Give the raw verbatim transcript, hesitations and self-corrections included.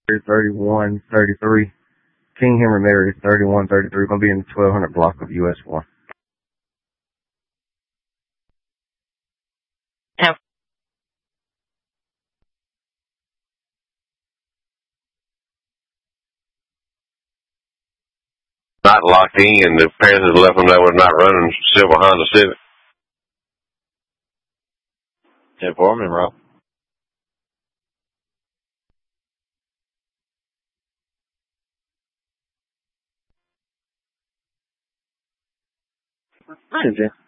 thirty-one thirty-three. King Henry Mary thirty-one thirty-three. Going to be in the twelve hundred block of U S one. Not locked in. The parents left them there was not running still behind the Civic. ten four, I'm in row. Hi, Jim.